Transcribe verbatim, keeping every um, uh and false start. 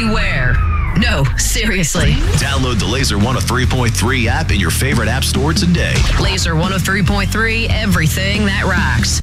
everywhere. No, seriously. Download the Laser one oh three point three app in your favorite app store today. Laser one oh three point three, everything that rocks.